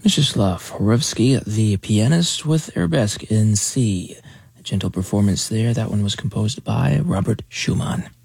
Mstislav Horevsky, the pianist, with Arabesque in C. A gentle performance there. That one was composed by Robert Schumann.